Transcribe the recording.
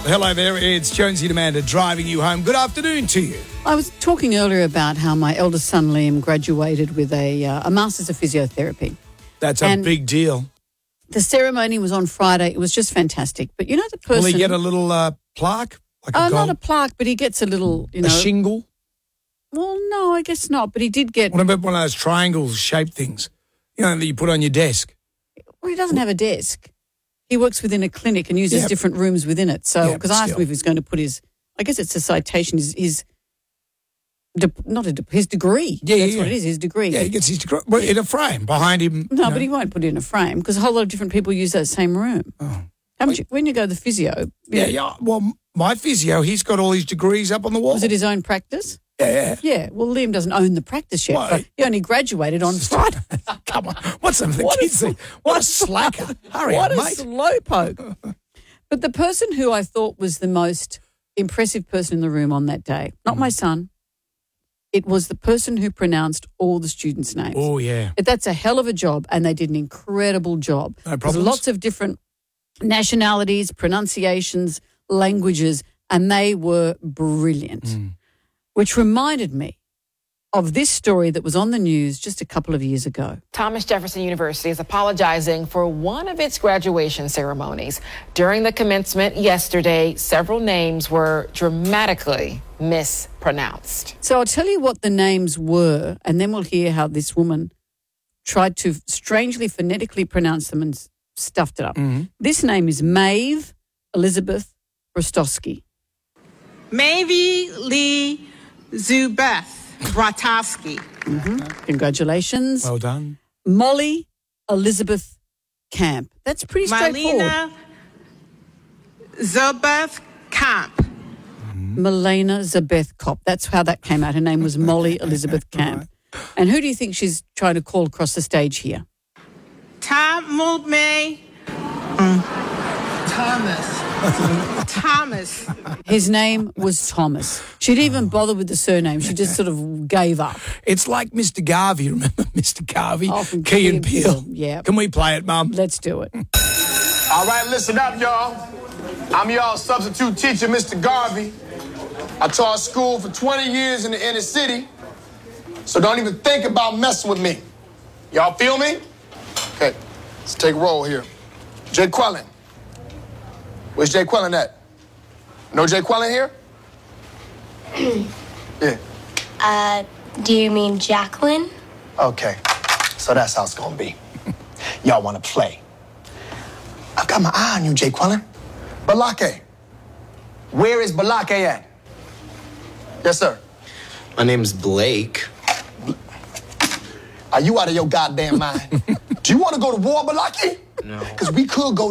Hello there, it's Jonesy and Amanda driving you home. Good afternoon to you. I was talking earlier about how my eldest son Liam graduated with a Masters of Physiotherapy. That's a big deal. The ceremony was on Friday. It was just fantastic. But you know the person... Will he get a little plaque? Like a gold? Not a plaque, but he gets a little, A shingle? Well, no, I guess not. But he did get... What about one of those triangle-shaped things, that you put on your desk? Well, he doesn't have a desk. He works within a clinic and uses different rooms within it. So, because I asked him if he's going to put his... I guess it's a citation, his degree. That's what it is, his degree. Yeah, he gets his degree in a frame behind him. No, but he won't put it in a frame because a whole lot of different people use that same room. Oh. When you go to the physio... Yeah. Well, my physio, he's got all his degrees up on the wall. Was it his own practice? Yeah. Yeah, well, Liam doesn't own the practice yet. But he only graduated on Friday. Come on. What's some of the kids think? What a slacker. Hurry what up, a mate. slowpoke. But the person who I thought was the most impressive person in the room on that day, not my son, it was the person who pronounced all the students' names. Oh, yeah. That's a hell of a job, and they did an incredible job. No problems. There's lots of different nationalities, pronunciations, languages, and they were brilliant. Which reminded me of this story that was on the news just a couple of years ago. Thomas Jefferson University is apologizing for one of its graduation ceremonies. During the commencement yesterday, several names were dramatically mispronounced. So I'll tell you what the names were, and then we'll hear how this woman tried to strangely phonetically pronounce them and stuffed it up. This name is Maeve Elizabeth Rostowski. Maeve Lee Zubeth Bratowski. Congratulations. Well done. Molly Elizabeth Camp. That's pretty straightforward. Marlena Zubeth Camp. Milena Zabeth Kopp. That's how that came out. Her name was Molly Elizabeth Camp. And who do you think she's trying to call across the stage here? Thomas. His name was Thomas. She didn't even bother with the surname. She just sort of gave up. It's like Mr. Garvey. Remember Mr. Garvey? Oh, from Key and Peele. Yeah. Can we play it, Mum? Let's do it. All right, listen up, y'all. I'm y'all substitute teacher, Mr. Garvey. I taught school for 20 years in the inner city, so don't even think about messing with me. Y'all feel me? Okay, let's take a roll here. Jay Quellen. Where's Jay Quellen at? No Jay Quellen here? Yeah. Do you mean Jacqueline? Okay, so that's how it's gonna be. Y'all wanna play. I've got my eye on you, Jay Quellen. Balake. Where is Balake at? Yes, sir. My name's Blake. Are you out of your goddamn mind? Do you want to go to war, Balake? No. Because we could go